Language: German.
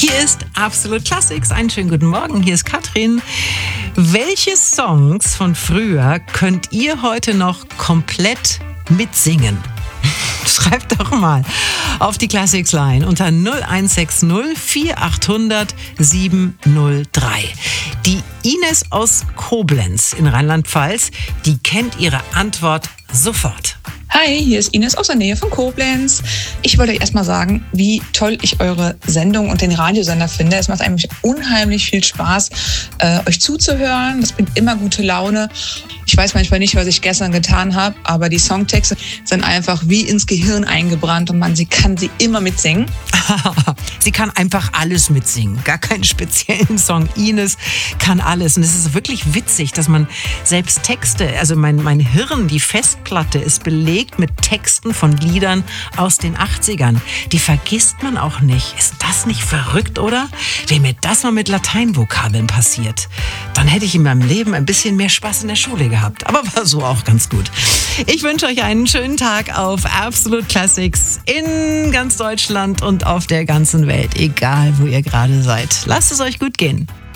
Hier ist Absolut Classics. Einen schönen guten Morgen. Hier ist Katrin. Welche Songs von früher könnt ihr heute noch komplett mitsingen? Schreibt doch mal auf die Classics Line unter 0160 4800 703. Die Ines aus Koblenz in Rheinland-Pfalz, die kennt ihre Antwort sofort. Hi, hier ist Ines aus der Nähe von Koblenz. Ich wollte euch erstmal sagen, wie toll ich eure Sendung und den Radiosender finde. Es macht eigentlich unheimlich viel Spaß, euch zuzuhören. Das bringt immer gute Laune. Ich weiß manchmal nicht, was ich gestern getan habe, aber die Songtexte sind einfach wie ins Gehirn eingebrannt und sie kann sie immer mitsingen. Sie kann einfach alles mitsingen, gar keinen speziellen Song. Ines kann alles und es ist wirklich witzig, dass man selbst Texte, also mein Hirn, die Festplatte ist belegt mit Texten von Liedern aus den 80ern. Die vergisst man auch nicht. Ist das nicht verrückt, oder? Wenn mir das mal mit Lateinvokabeln passiert, dann hätte ich in meinem Leben ein bisschen mehr Spaß in der Schule gehabt. Aber war so auch ganz gut. Ich wünsche euch einen schönen Tag auf Absolut Classics in ganz Deutschland und auf der ganzen Welt, egal wo ihr gerade seid. Lasst es euch gut gehen.